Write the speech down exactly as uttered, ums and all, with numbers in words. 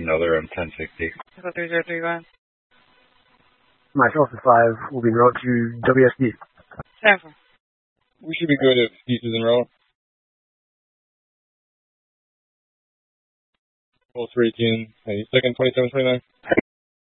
another M ten sixty. Echo three zero three, go ahead. My Delta five will be en route to W S D. Stanford. We should be good if pieces en route. Full three eighteen, second twenty-seven twenty-nine.